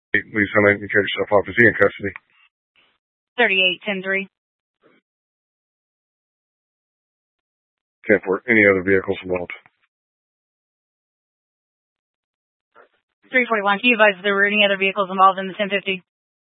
Please highlight and carry yourself off. Is he in custody? 38-10-3. 10-4. Any other vehicles involved? 341. Can you advise if there were any other vehicles involved in the 1050?